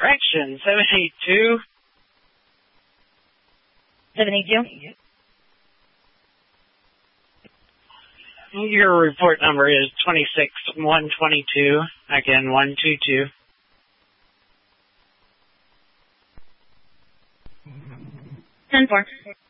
Correction, 782. 782? Your report number is 26122. Again, 122. 10-4.